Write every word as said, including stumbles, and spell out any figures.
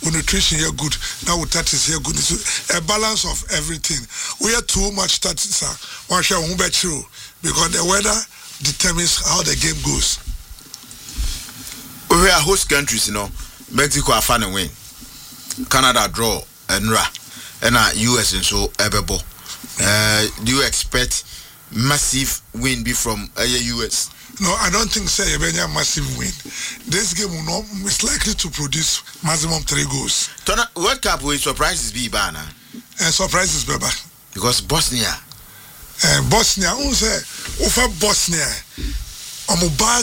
nutrition here good. Now with that is here good. It's a balance of everything. We have too much that is one share one bet true because the weather determines how the game goes. We are host countries, you know. Mexico are fan and win. Canada draw and ra. And uh, U S and so ebebo. Uh, do you expect massive win be from uh, U S? No, I don't think say so, a massive win. This game will not is likely to produce maximum three goals. Tona, World Cup will surprises be banner. And surprises Baba. Because Bosnia. And Bosnia, who say over Bosnia. I'm